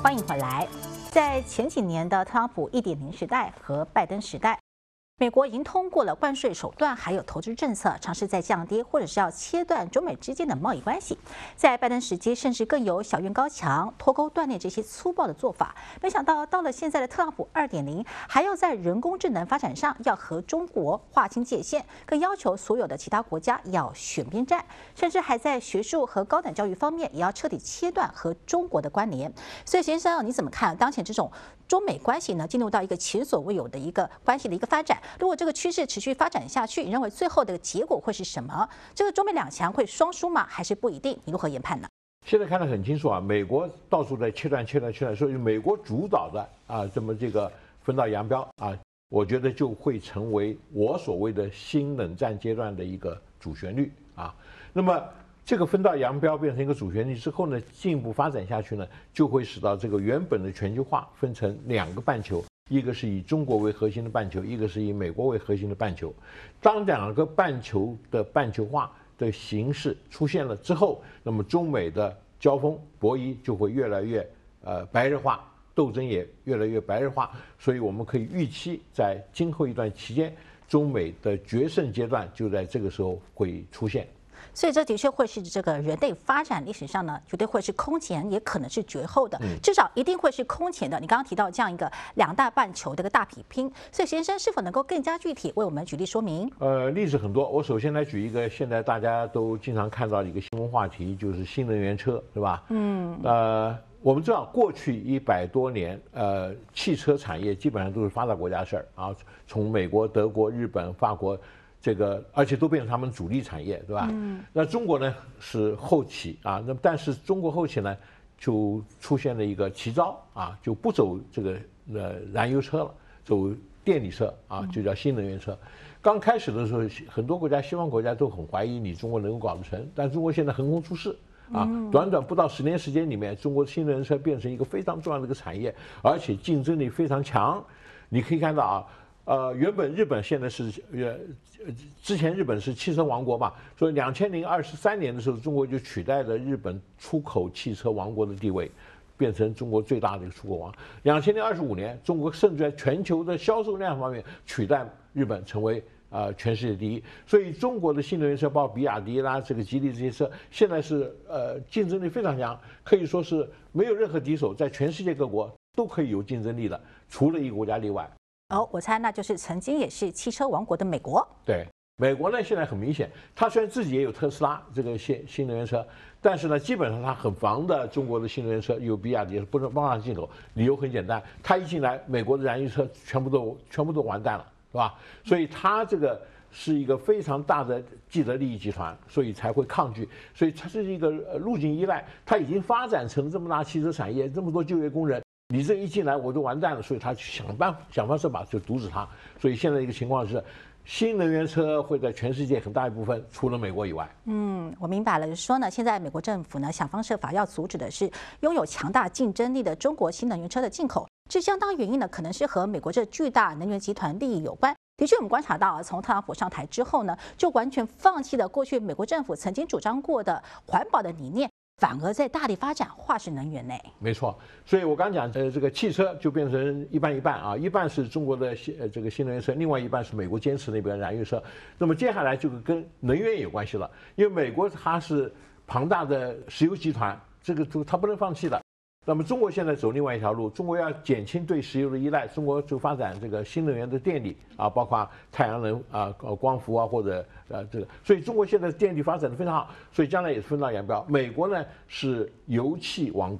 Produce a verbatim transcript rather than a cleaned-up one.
欢迎回来。在前几年的特朗普 一点零 时代和拜登时代，美国已经通过了关税手段，还有投资政策，尝试在降低或者是要切断中美之间的贸易关系。在拜登时期，甚至更有小院高墙、脱钩断裂这些粗暴的做法。没想到到了现在的特朗普 二点零，还要在人工智能发展上要和中国划清界限，更要求所有的其他国家要选边站，甚至还在学术和高等教育方面也要彻底切断和中国的关联。所以，先生，你怎么看当前这种中美关系呢，进入到一个前所未有的一个关系的一个发展？如果这个趋势持续发展下去，你认为最后的结果会是什么？这个中美两强会双输吗？还是不一定？你如何研判呢？ 现在看得很清楚啊，美国到处在切断、切断、切断，所以美国主导的啊，这么这个分道扬镳啊，我觉得就会成为我所谓的新冷战阶段的一个主旋律啊。那么这个分道扬镳变成一个主旋律之后呢，进一步发展下去呢，就会使到这个原本的全球化分成两个半球。一个是以中国为核心的半球，一个是以美国为核心的半球。当两个半球的半球化的形式出现了之后，那么中美的交锋博弈就会越来越呃白热化，斗争也越来越白热化。所以我们可以预期，在今后一段期间，中美的决胜阶段就在这个时候会出现。 所以这的确会是这个人类发展历史上呢，绝对会是空前，也可能是绝后的，至少一定会是空前的。你刚刚提到这样一个两大半球的一个大比拼，所以先生是否能够更加具体为我们举例说明？ 呃，例子很多，我首先来举一个现在大家都经常看到的一个新闻话题，就是新能源车，是吧？嗯，呃，我们知道过去一百多年，呃，汽车产业基本上都是发达国家的事儿啊，从美国、德国、日本、法国。这个而且都变成他们主力产业，对吧？嗯。那中国呢是后起啊，那但是中国后起呢就出现了一个奇招啊，就不走这个呃燃油车了，走电力车啊，就叫新能源车。刚开始的时候，很多国家西方国家都很怀疑你中国能够搞得成，但中国现在横空出世啊，短短不到十年时间里面，中国新能源车变成一个非常重要的一个产业，而且竞争力非常强。你可以看到啊。呃，原本日本现在是呃，之前日本是汽车王国嘛，所以两千零二十三年的时候，中国就取代了日本出口汽车王国的地位，变成中国最大的一个出口王。两千零二十五年，中国甚至在全球的销售量方面取代日本，成为呃全世界第一。所以中国的新能源车，包括比亚迪啦、这个吉利这些车，现在是呃竞争力非常强，可以说是没有任何敌手，在全世界各国都可以有竞争力的，除了一个国家例外。 哦，我猜那就是曾经也是汽车王国的美国。 对，美国呢现在很明显，它虽然自己也有特斯拉这个新新能源车，但是呢，基本上它很防的中国的新能源车有比亚迪不能帮它进口，理由很简单，它一进来，美国的燃油车全部都全部都完蛋了，是吧？所以它这个是一个非常大的既得利益集团，所以才会抗拒，所以它是一个路径依赖，它已经发展成这么大汽车产业，这么多就业工人。你这一进来我就完蛋了，所以他想办法想方设法就阻止他。所以现在一个情况是，新能源车会在全世界很大一部分除了美国以外。 嗯，我明白了，就是说呢，现在美国政府呢想方设法要阻止的是拥有强大竞争力的中国新能源车的进口。这相当原因呢，可能是和美国这巨大能源集团利益有关。的确，我们观察到啊，从特朗普上台之后呢，就完全放弃了过去美国政府曾经主张过的环保的理念。反而在大力发展化石能源呢？ 没错，所以我刚讲，呃，这个汽车就变成一半一半啊，一半是中国的新呃这个新能源车，另外一半是美国坚持那边燃油车。那么接下来就跟能源有关系了，因为美国它是庞大的石油集团，这个它不能放弃的。那么中国现在走另外一条路，中国要减轻对石油的依赖，中国就发展这个新能源的电力啊，包括太阳能啊、光伏啊，或者呃这个，所以中国现在电力发展的非常好，所以将来也是分道扬镳。美国呢是油气王国。